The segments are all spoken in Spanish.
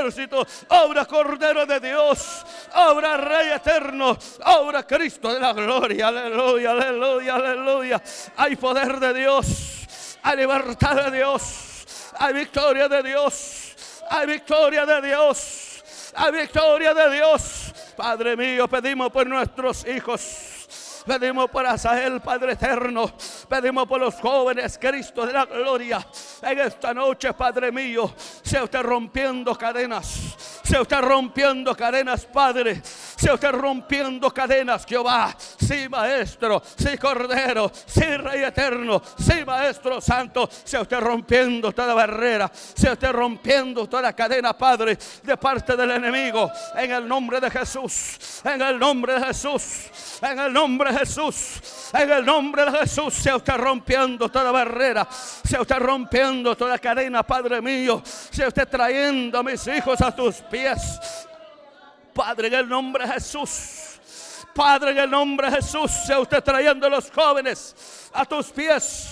ejércitos, obra Cordero de Dios, obra Rey eterno, obra Cristo de la gloria. Aleluya, aleluya, aleluya. Hay poder de Dios, hay libertad de Dios, hay victoria de Dios, hay victoria de Dios, hay victoria de Dios. Padre mío, pedimos por nuestros hijos, pedimos por Asael, Padre eterno, pedimos por los jóvenes, Cristo de la gloria. En esta noche, Padre mío, sea usted rompiendo cadenas, sea usted rompiendo cadenas, Padre, sea usted rompiendo cadenas, Jehová. Sí, Maestro, sí, Cordero, sí, Rey eterno, sí, Maestro Santo, sea usted rompiendo toda barrera, sea usted rompiendo toda cadena, Padre, de parte del enemigo, en el nombre de Jesús, en el nombre de Jesús, en el nombre de Jesús, en el nombre de Jesús. Sea usted rompiendo toda barrera, sea usted rompiendo toda cadena, Padre mío, sea usted trayendo a mis hijos a tus pies, Padre, en el nombre de Jesús. Padre, en el nombre de Jesús, sea usted trayendo a los jóvenes a tus pies,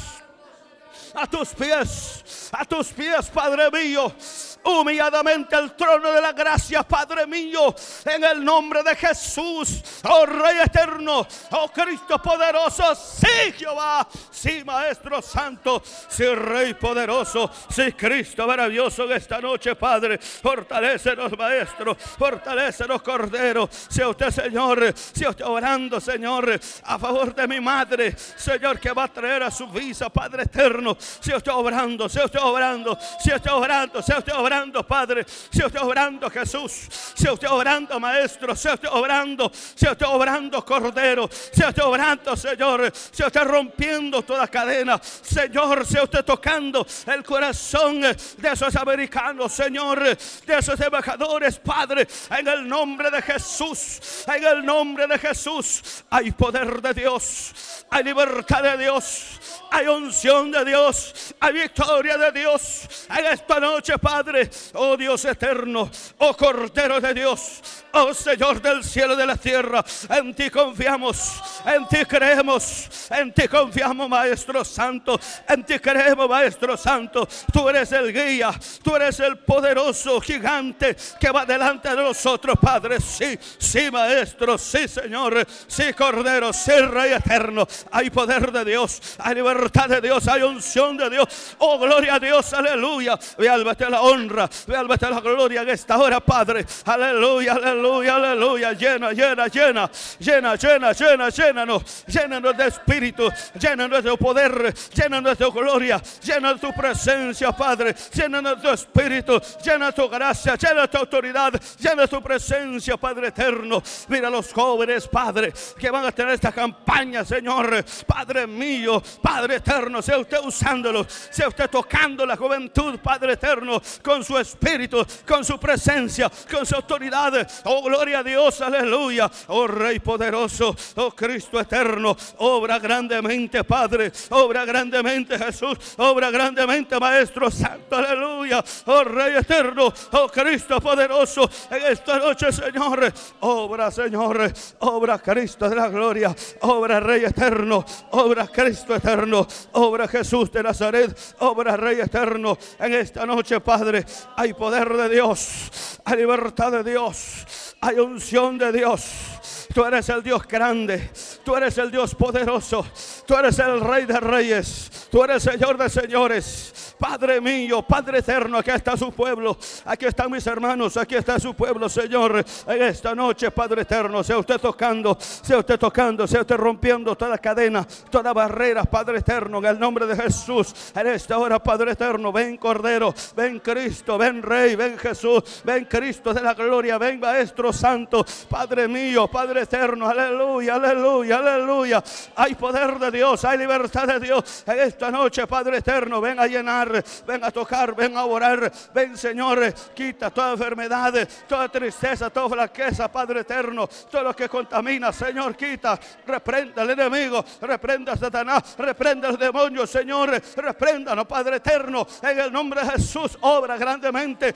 a tus pies, a tus pies, Padre mío, humilladamente al trono de la gracia, Padre mío, en el nombre de Jesús. Oh Rey eterno, oh Cristo poderoso, sí, Jehová, sí, Maestro Santo, sí, Rey poderoso, sí, Cristo maravilloso. En esta noche, Padre, fortalécenos, Maestro, fortalécenos, Cordero. Sea usted, Señor, sea usted orando, Señor, a favor de mi madre, Señor, que va a traer a su visa, Padre eterno. Sea usted obrando, sea usted obrando, sea usted obrando, sea usted obrando, Padre, sea usted obrando, Jesús, sea usted obrando, Maestro, sea usted obrando, sea usted obrando, Cordero, sea usted obrando, Señor, sea usted rompiendo toda cadena, Señor, sea usted tocando el corazón de esos americanos, Señor, de esos embajadores, Padre, en el nombre de Jesús, en el nombre de Jesús. Hay poder de Dios, hay libertad de Dios, hay unción de Dios, hay victoria de Dios en esta noche, Padre. Oh Dios eterno, oh Cordero de Dios, oh Señor del cielo y de la tierra, en ti confiamos, en ti creemos, en ti confiamos, Maestro Santo, en ti creemos, Maestro Santo. Tú eres el guía, tú eres el poderoso gigante que va delante de nosotros, Padre. Sí, sí, Maestro, sí, Señor, sí, Cordero, sí, Rey eterno. Hay poder de Dios, hay libertad de Dios, hay unción de Dios. Oh, gloria a Dios, aleluya. Ve álvate la honra, ve álvate la gloria en esta hora, Padre. Aleluya, aleluya, aleluya. Llena, llena, llena, llena, llena, llena, llénanos, llénanos de espíritu, llénanos de poder, llénanos de gloria, llena tu presencia, Padre, llénanos de tu espíritu, llena tu gracia, llena tu autoridad, llena tu presencia, Padre eterno. Mira a los jóvenes, Padre, que van a tener esta campaña, Señor, Padre mío, Padre eterno, sea usted usándolos, sea usted tocando la juventud, Padre eterno, con su espíritu, con su presencia, con su autoridad. Oh, gloria a Dios, aleluya. Oh, Rey poderoso, oh Cristo eterno, obra grandemente, Padre, obra grandemente, Jesús, obra grandemente, Maestro Santo, aleluya. Oh, Rey eterno, oh Cristo poderoso, en esta noche, Señor, obra, Señor, obra, Cristo de la gloria, obra, Rey eterno, obra, Cristo eterno, obra, Jesús de Nazaret, obra, Rey eterno. En esta noche, Padre, hay poder de Dios, hay libertad de Dios, hay unción de Dios. Tú eres el Dios grande, tú eres el Dios poderoso, tú eres el Rey de reyes, tú eres Señor de señores. Padre mío, Padre eterno, aquí está su pueblo, aquí están mis hermanos, aquí está su pueblo, Señor. En esta noche, Padre eterno, sea usted tocando, sea usted tocando, sea usted rompiendo toda cadena, toda barrera, Padre eterno, en el nombre de Jesús. En esta hora, Padre eterno, ven Cordero, ven Cristo, ven Rey, ven Jesús, ven Cristo de la gloria, ven Maestro Santo, Padre mío, Padre eterno, aleluya, aleluya, aleluya. Hay poder de Dios, hay libertad de Dios en esta noche, Padre eterno. Ven a llenar, ven a tocar, ven a orar, ven, Señor, quita toda enfermedad, toda tristeza, toda flaqueza, Padre eterno, todo lo que contamina, Señor, quita, reprenda al enemigo, reprenda a Satanás, reprenda al demonio, Señor, repréndanos, Padre eterno, en el nombre de Jesús. Obra grandemente,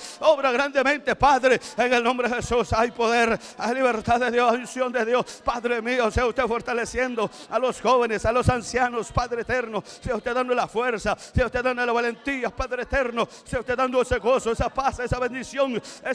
Padre, en el nombre de Jesús. Hay poder, hay libertad de Dios, hay unción de Dios, Padre mío. Sea usted fortaleciendo a los jóvenes, a los ancianos, Padre eterno, sea usted dando la fuerza, sea usted dando la valentía, Padre eterno, sea usted dando ese gozo, esa paz, esa bendición,